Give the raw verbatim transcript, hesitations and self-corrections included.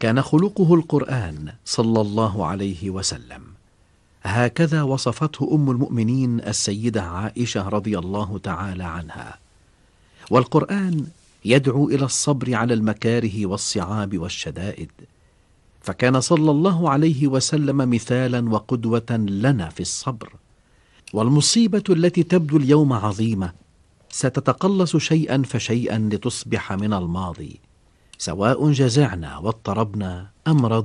كان خلقه القرآن صلى الله عليه وسلم. هكذا وصفته أم المؤمنين السيدة عائشة رضي الله تعالى عنها. والقرآن يدعو إلى الصبر على المكاره والصعاب والشدائد، فكان صلى الله عليه وسلم مثالا وقدوة لنا في الصبر. والمصيبة التي تبدو اليوم عظيمة ستتقلص شيئا فشيئا لتصبح من الماضي، سواء جزعنا واضطربنا أم رضينا.